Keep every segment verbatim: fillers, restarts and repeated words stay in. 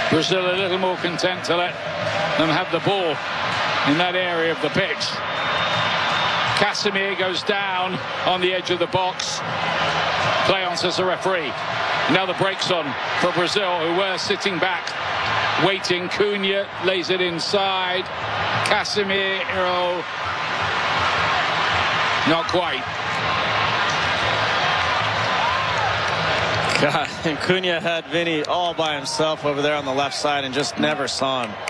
Brazil a little more content to let them have the ball in that area of the pitch. Casemiro goes down on the edge of the box. Play on, says the referee. Now the break's on for Brazil, who were sitting back, waiting. Cunha lays it inside. Casemiro, not quite. God, and Cunha had Vinny all by himself over there on the left side and just never saw him.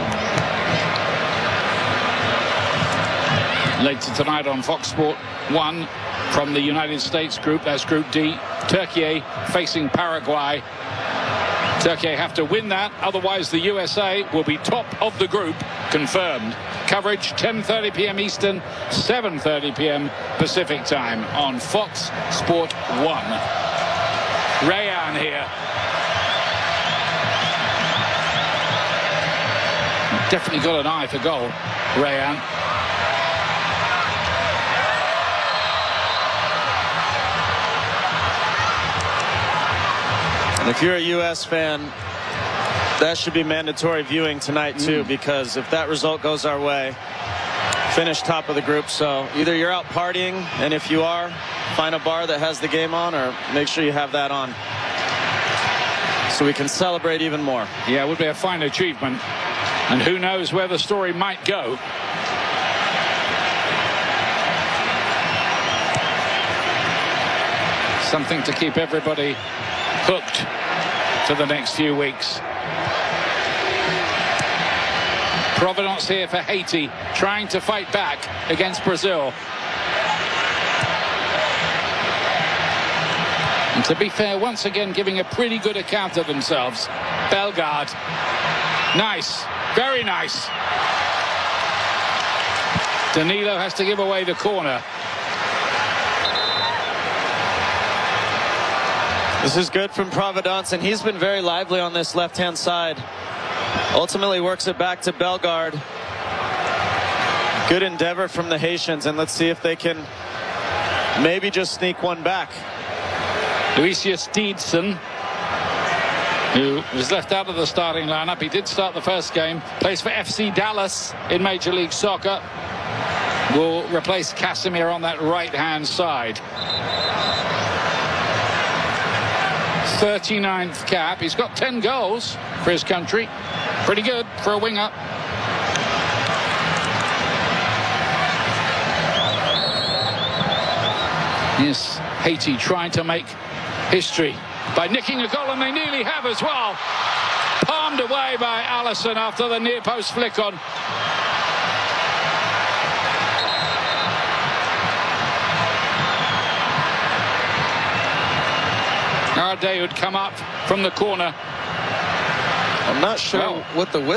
Later tonight on Fox Sport one from the United States group, that's Group D, Turkey facing Paraguay. Turkey have to win that, otherwise the U S A will be top of the group, confirmed. Coverage ten thirty p m Eastern, seven thirty p m Pacific time on Fox Sport one. Rayan here. Definitely got an eye for goal, Rayan. And if you're a U S fan, that should be mandatory viewing tonight too, mm. because if that result goes our way, finish top of the group. So either you're out partying, and if you are, find a bar that has the game on, or make sure you have that on so we can celebrate even more. Yeah, it would be a fine achievement, and who knows where the story might go. Something to keep everybody hooked for the next few weeks. Providence here for Haiti, trying to fight back against Brazil. And to be fair, once again giving a pretty good account of themselves. Bellegarde. Nice, very nice. Danilo has to give away the corner. This is good from Providence, and he's been very lively on this left-hand side. Ultimately works it back to Bellegarde. Good endeavor from the Haitians, and let's see if they can maybe just sneak one back. Lucius Steedson, who was left out of the starting lineup. He did start the first game. Plays for F C Dallas in Major League Soccer. Will replace Casemiro on that right-hand side. thirty-ninth cap. He's got ten goals for his country. Pretty good for a winger. Yes, Haiti trying to make history by nicking a goal, and they nearly have as well. Palmed away by Allison after the near post flick on. Arde would come up from the corner. I'm not sure well, what the